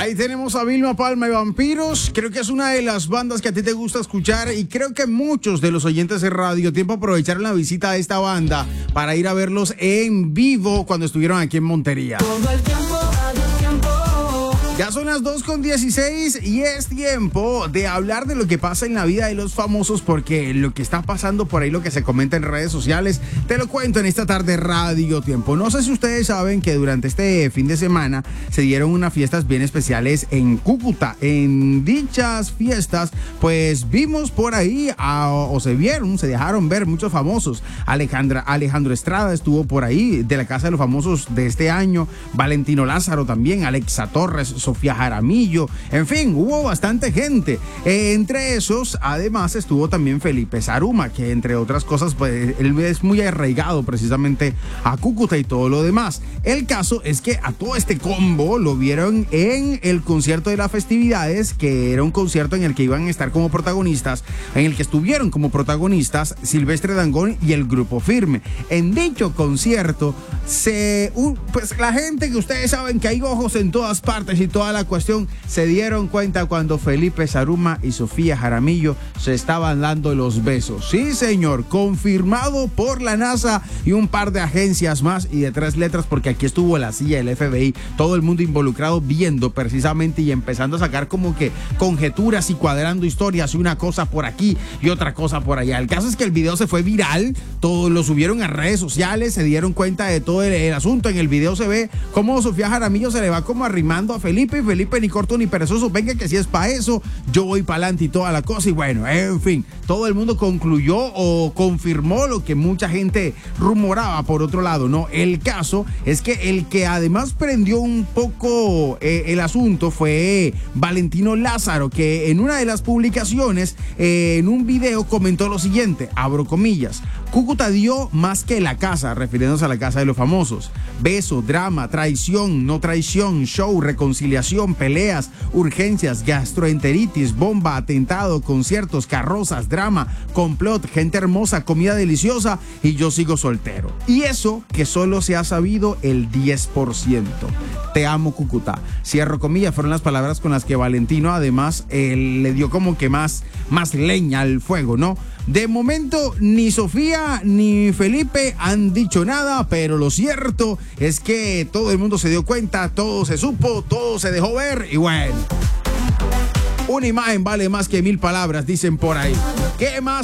Ahí tenemos a Vilma Palma y Vampiros. Creo que es una de las bandas que a ti te gusta escuchar y creo que muchos de los oyentes de Radio Tiempo aprovecharon la visita de esta banda para ir a verlos en vivo cuando estuvieron aquí en Montería. Ya son las 2:16 y es tiempo de hablar de lo que pasa en la vida de los famosos, porque lo que está pasando por ahí, lo que se comenta en redes sociales, te lo cuento en esta tarde Radio Tiempo. No sé si ustedes saben que durante este fin de semana se dieron unas fiestas bien especiales en Cúcuta. En dichas fiestas, pues vimos por ahí, se dejaron ver muchos famosos. Alejandro Estrada estuvo por ahí, de la Casa de los Famosos de este año. Valentino Lázaro también, Alexa Torres, Sofía Jaramillo, en fin, hubo bastante gente. Entre esos, además, estuvo también Felipe Saruma, que entre otras cosas, pues él es muy arraigado precisamente a Cúcuta y todo lo demás. El caso es que a todo este combo lo vieron en el concierto de las festividades, que era un concierto en el que iban a estar como protagonistas, en el que estuvieron como protagonistas Silvestre Dangond y el Grupo Firme. En dicho concierto, pues la gente, que ustedes saben que hay ojos en todas partes y toda la cuestión, se dieron cuenta cuando Felipe Saruma y Sofía Jaramillo se estaban dando los besos. Sí, señor, confirmado por la NASA y un par de agencias más y de 3 letras, porque aquí estuvo la CIA, el FBI, todo el mundo involucrado viendo precisamente y empezando a sacar como que conjeturas y cuadrando historias y una cosa por aquí y otra cosa por allá. El caso es que el video se fue viral, todos lo subieron a redes sociales, se dieron cuenta de todo el asunto. En el video se ve cómo Sofía Jaramillo se le va como arrimando a Felipe, y Felipe ni corto ni perezoso, venga que si es para eso, yo voy para adelante y toda la cosa. Y bueno, en fin, todo el mundo concluyó o confirmó lo que mucha gente rumoraba por otro lado, ¿no? El caso es que el que además prendió un poco el asunto fue Valentino Lázaro, que en una de las publicaciones, en un video, comentó lo siguiente, abro comillas: Cúcuta dio más que la casa, refiriéndose a la Casa de los Famosos. Beso, drama, traición, no traición, show, reconciliación, peleas, urgencias, gastroenteritis, bomba, atentado, conciertos, carrozas, drama, complot, gente hermosa, comida deliciosa y yo sigo soltero. Y eso que solo se ha sabido el 10%. Te amo, Cúcuta. Cierro comillas, fueron las palabras con las que Valentino además le dio como que más leña al fuego, ¿no? De momento, ni Sofía ni Felipe han dicho nada, pero lo cierto es que todo el mundo se dio cuenta, todo se supo, todo se dejó ver y bueno. Una imagen vale más que 1000 palabras, dicen por ahí. ¿Qué más